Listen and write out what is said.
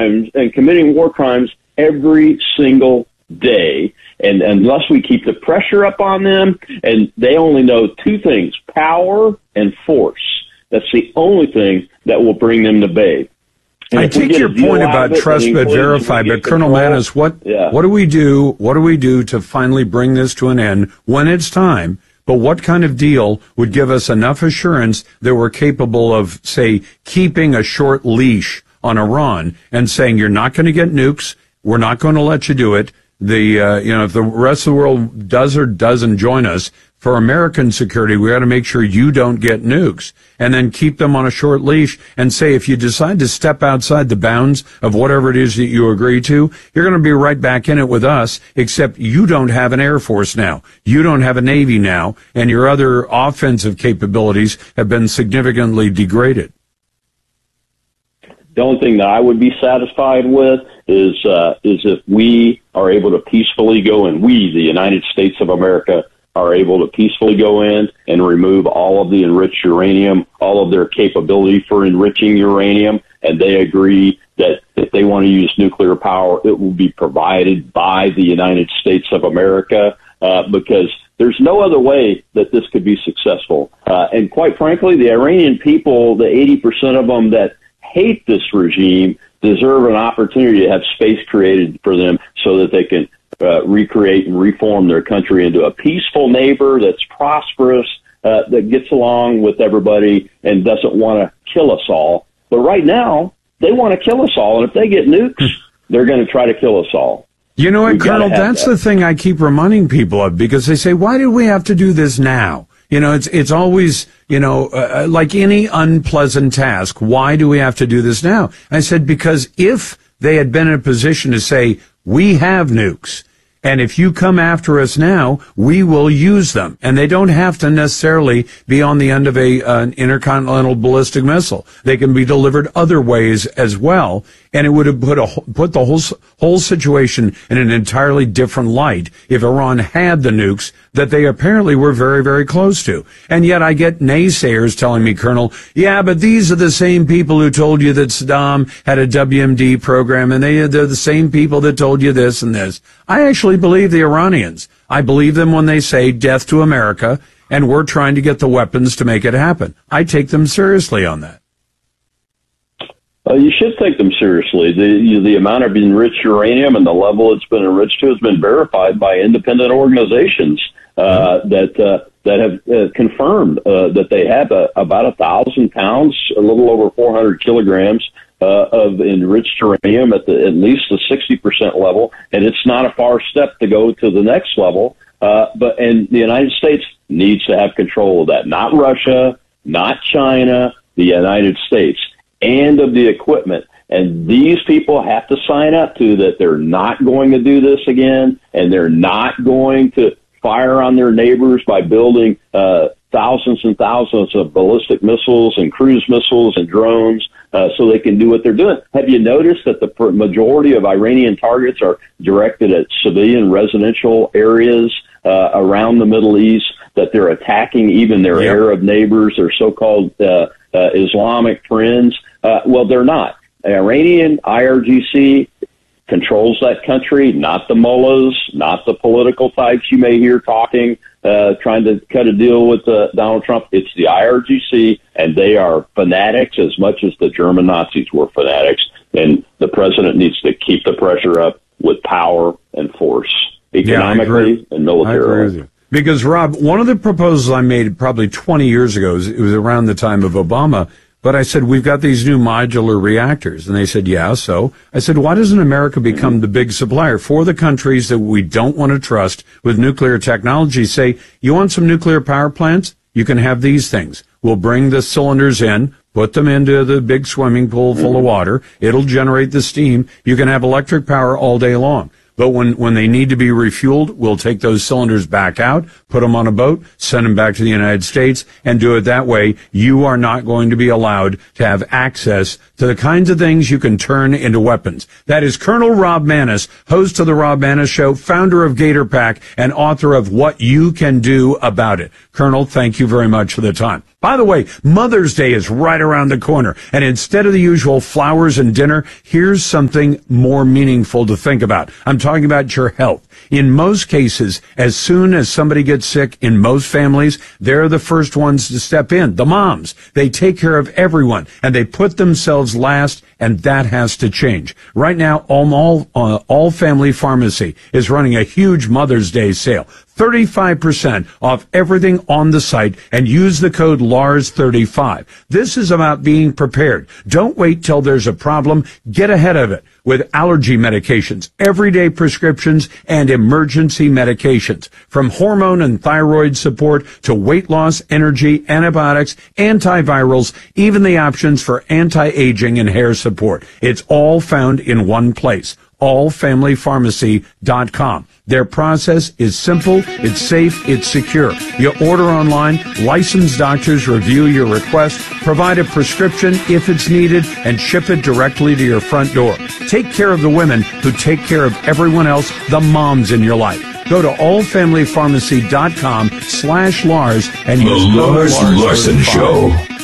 crimes and committing war crimes every single day. And unless we keep the pressure up on them, and they only know two things, power and force. That's the only thing that will bring them to bay. I take your point about trust but verify, but Colonel Maness, what do we do? What do we do to finally bring this to an end when it's time? But what kind of deal would give us enough assurance that we're capable of, say, keeping a short leash on Iran and saying you're not going to get nukes, we're not going to let you do it. If the rest of the world does or doesn't join us, for American security, we got to make sure you don't get nukes, and then keep them on a short leash and say, if you decide to step outside the bounds of whatever it is that you agree to, you're going to be right back in it with us, except you don't have an Air Force now. You don't have a Navy now, and your other offensive capabilities have been significantly degraded. The only thing that I would be satisfied with is if we are able to peacefully go, and we, the United States of America, are able to peacefully go in and remove all of the enriched uranium, all of their capability for enriching uranium, and they agree that if they want to use nuclear power, it will be provided by the United States of America, because there's no other way that this could be successful. And quite frankly, the Iranian people, the 80% of them that hate this regime, deserve an opportunity to have space created for them so that they can recreate and reform their country into a peaceful neighbor that's prosperous, that gets along with everybody and doesn't want to kill us all. But right now, they want to kill us all. And if they get nukes, they're going to try to kill us all. You know what, Colonel, that's the thing I keep reminding people of, because they say, why do we have to do this now? You know, it's always, like any unpleasant task. Why do we have to do this now? I said, because if they had been in a position to say, we have nukes, and if you come after us now, we will use them. And they don't have to necessarily be on the end of an intercontinental ballistic missile. They can be delivered other ways as well. And it would have put the whole situation in an entirely different light if Iran had the nukes that they apparently were very, very close to. And yet I get naysayers telling me, Colonel, yeah, but these are the same people who told you that Saddam had a WMD program, and they're the same people that told you this and this. I actually believe the Iranians. I believe them when they say death to America, and we're trying to get the weapons to make it happen. I take them seriously on that. You should take them seriously. The amount of enriched uranium and the level it's been enriched to has been verified by independent organizations that have confirmed that they have about 1,000 pounds, a little over 400 kilograms of enriched uranium at least the 60% level, and it's not a far step to go to the next level. And the United States needs to have control of that, not Russia, not China, the United States, and of the equipment. And these people have to sign up to that they're not going to do this again, and they're not going to fire on their neighbors by building thousands and thousands of ballistic missiles and cruise missiles and drones so they can do what they're doing. Have you noticed that the majority of Iranian targets are directed at civilian residential areas around the Middle East, that they're attacking even their Arab neighbors, their so-called Islamic friends? Well, they're not. Iranian IRGC controls that country, not the mullahs, not the political types you may hear talking, trying to cut a deal with Donald Trump. It's the IRGC, and they are fanatics as much as the German Nazis were fanatics. And the president needs to keep the pressure up with power and force, economically and militarily. I agree with you. Because, Rob, one of the proposals I made probably 20 years ago, it was around the time of Obama, but I said, we've got these new modular reactors. And they said, yeah, so. I said, why doesn't America become the big supplier for the countries that we don't want to trust with nuclear technology? Say, you want some nuclear power plants? You can have these things. We'll bring the cylinders in, put them into the big swimming pool full of water. It'll generate the steam. You can have electric power all day long. But when they need to be refueled, we'll take those cylinders back out, put them on a boat, send them back to the United States, and do it that way. You are not going to be allowed to have access to the kinds of things you can turn into weapons. That is Colonel Rob Maness, host of The Rob Maness Show, founder of Gator Pack, and author of What You Can Do About It. Colonel, thank you very much for the time. By the way, Mother's Day is right around the corner, and instead of the usual flowers and dinner, here's something more meaningful to think about. I'm talking about your health. In most cases, as soon as somebody gets sick, in most families, they're the first ones to step in, the moms. They take care of everyone, and they put themselves last, and that has to change. Right now, All Family Pharmacy is running a huge Mother's Day sale. 35% off everything on the site, and use the code LARS35. This is about being prepared. Don't wait till there's a problem. Get ahead of it with allergy medications, everyday prescriptions, and emergency medications. From hormone and thyroid support to weight loss, energy, antibiotics, antivirals, even the options for anti-aging and hair support. It's all found in one place. allfamilypharmacy.com. Their process is simple, it's safe, it's secure. You order online, licensed doctors review your request, provide a prescription if it's needed, and ship it directly to your front door. Take care of the women who take care of everyone else, the moms in your life. Go to allfamilypharmacy.com/Lars and use The Lars Larson Show.